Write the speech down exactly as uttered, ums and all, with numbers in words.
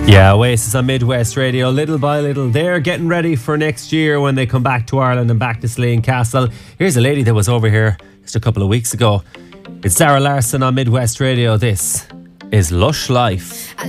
Yeah, Oasis on Midwest Radio, little by little. They're getting ready for next year when they come back to Ireland and back to Slane Castle. Here's a lady that was over here just a couple of weeks ago. It's Sarah Larson on Midwest Radio. This is Lush Life.